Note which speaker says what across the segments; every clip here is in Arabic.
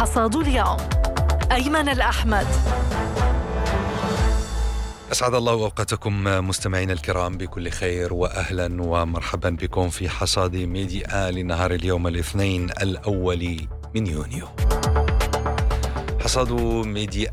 Speaker 1: حصاد اليوم. أيمن الأحمد.
Speaker 2: أسعد الله أوقاتكم مستمعينا الكرام بكل خير، وأهلا ومرحبا بكم في حصاد ميديا لنهار اليوم الاثنين الأول من يونيو. حصاد ميديا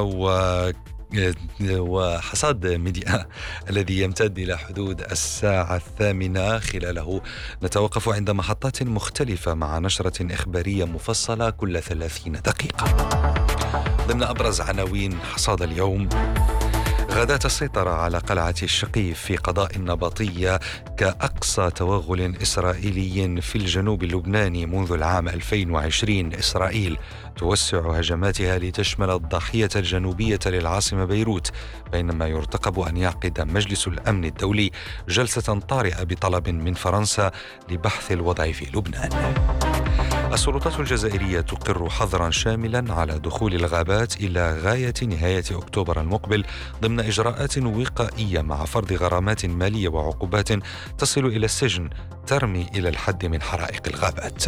Speaker 2: وحصاد ميديا الذي يمتد إلى حدود الساعة 8، خلاله نتوقف عند محطات مختلفة مع نشرة إخبارية مفصلة كل 30 دقيقة. ضمن أبرز عناوين حصاد اليوم: غداة السيطرة على قلعة الشقيف في قضاء النبطية كأقصى توغل إسرائيلي في الجنوب اللبناني منذ العام 2020. إسرائيل توسع هجماتها لتشمل الضاحية الجنوبية للعاصمة بيروت، بينما يرتقب أن يعقد مجلس الأمن الدولي جلسة طارئة بطلب من فرنسا لبحث الوضع في لبنان. السلطات الجزائرية تقر حظرا شاملا على دخول الغابات إلى غاية نهاية أكتوبر المقبل ضمن إجراءات وقائية، مع فرض غرامات مالية وعقوبات تصل إلى السجن ترمي إلى الحد من حرائق الغابات.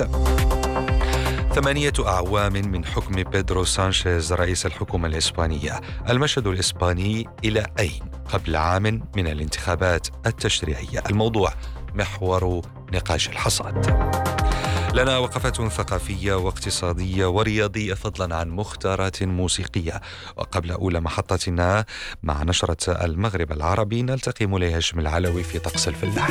Speaker 2: 8 أعوام من حكم بيدرو سانشيز رئيس الحكومة الإسبانية. المشهد الإسباني إلى أين قبل عام من الانتخابات التشريعية؟ الموضوع محور نقاش الحصاد. لنا وقفة ثقافية واقتصادية ورياضية، فضلا عن مختارات موسيقية. وقبل أولى محطتنا مع نشرة المغرب العربي نلتقي مولاي هاشم العلوي في طقس الفلاح.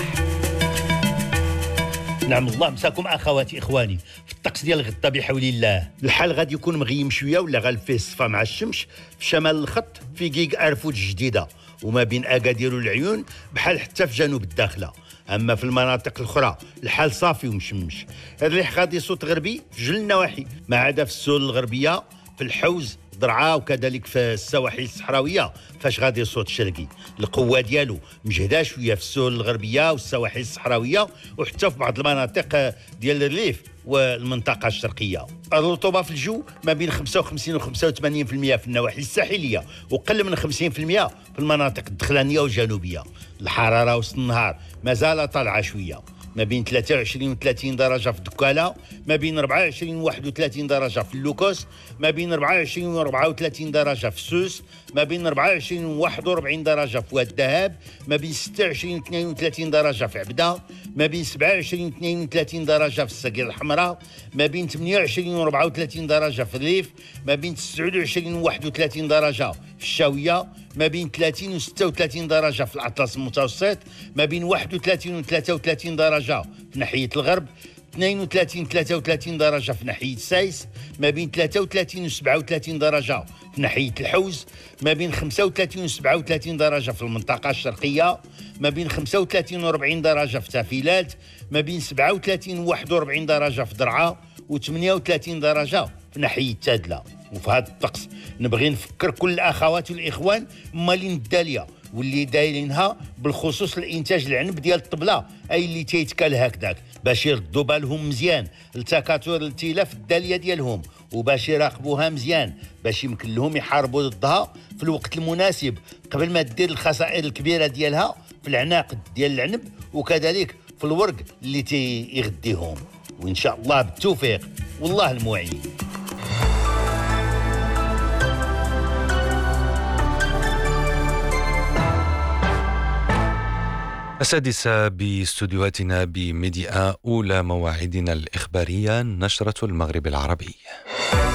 Speaker 3: نعم الله مساكم اخواتي اخواني. في الطقس ديال غدا بحول الله الحال غادي يكون مغيم شويه ولا غالب فيه الصفا مع الشمس. في شمال الخط في كيك ارفوت جديده، وما بين اكادير والعيون بحال حتى في جنوب الداخله. اما في المناطق الاخرى الحال صافي ومشمش. الريح غادي يصوت غربي في جل النواحي، ما عدا في السهول الغربيه في الحوز درعا، وكذلك في السواحل الصحراويه فاش غادي يصوت شرقي. القوه ديالو مجهده شويه في السهول الغربيه والسواحل الصحراويه، وحتى في بعض المناطق ديال الريف والمنطقه الشرقيه. الرطوبه في الجو ما بين 55 و 85% في النواحي الساحليه، وقل من 50% في المناطق الدخلانيه والجنوبيه. الحراره وسط النهار مازال طالعه شويه، ما بين 23 و 30 درجة في دكالة، ما بين 24 و 31 درجة في اللوكوس، ما بين 24 و 34 درجة في سوس، ما بين 24 و 41 درجة في واد الذهب، ما بين 26 و 32 درجة في عبدة، ما بين 27 و 32 درجة في السقير الحمراء، ما بين 28 و 34 درجة في الريف، ما بين 29 و 31 درجة في الشاوية، ما بين 30 و 36 درجة في الأطلس المتوسط، ما بين 31 و 33 درجة في ناحية الغرب، 32 و 33 درجة في ناحية سايس، ما بين 33 و 37 درجة في ناحية الحوز، ما بين 35 و 37 درجة في المنطقة الشرقية، ما بين 35 و 40 درجة في تافيلات، ما بين 37 و 41 درجة في درعا، و 38 درجة في ناحية تادلة. وفي هذا الطقس نبغي نفكر كل الأخوات والإخوان مالين الدالية واللي دايرينها بالخصوص الانتاج العنب ديال الطبله، اي اللي تيتكال هكذاك، باش يردوا بالهم مزيان لتكاثر التلف الداليه ديالهم، وباش يراقبوها مزيان باش يمكن لهم يحاربوا ضدها في الوقت المناسب قبل ما تدير الخسائر الكبيره ديالها في العناقد ديال العنب، وكذلك في الورق اللي تيغديهم. وان شاء الله بالتوفيق والله المعين.
Speaker 2: 6 باستوديوهاتنا بميديا أولى مواعيدنا الإخبارية، نشرة المغرب العربي.